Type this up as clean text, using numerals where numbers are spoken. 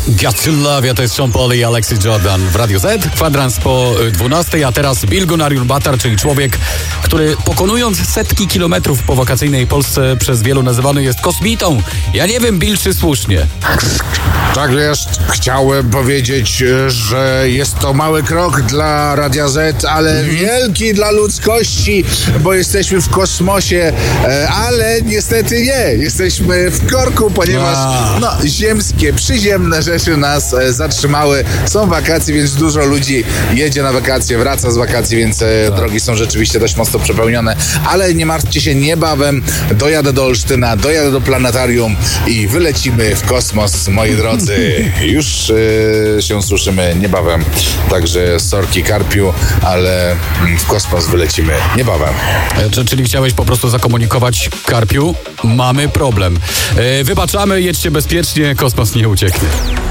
Got to Love You, to jest Sean Paul i Alexis Jordan w Radio Z. Kwadrans po 12, a teraz Bill Gunnar-Batar, czyli człowiek, który pokonując setki kilometrów po wakacyjnej Polsce przez wielu nazywany jest kosmitą. Ja nie wiem, Bill, czy słusznie. Tak jest. Chciałem powiedzieć, że jest to mały krok dla Radia Z, ale wielki dla ludzkości, bo jesteśmy w kosmosie, ale niestety nie. Jesteśmy w korku, ponieważ ziemskie, przyziemne rzeczy nas zatrzymały. Są wakacje, więc dużo ludzi jedzie na wakacje, wraca z wakacji, więc drogi są rzeczywiście dość mocno przepełnione, ale nie martwcie się, niebawem dojadę do Olsztyna, dojadę do planetarium i wylecimy w kosmos, moi drodzy. Już się słyszymy niebawem, także sorki Karpiu, ale w kosmos wylecimy niebawem. Czyli chciałeś po prostu zakomunikować Karpiu? Mamy problem. Wybaczamy, jedźcie bezpiecznie, kosmos nie ucieknie.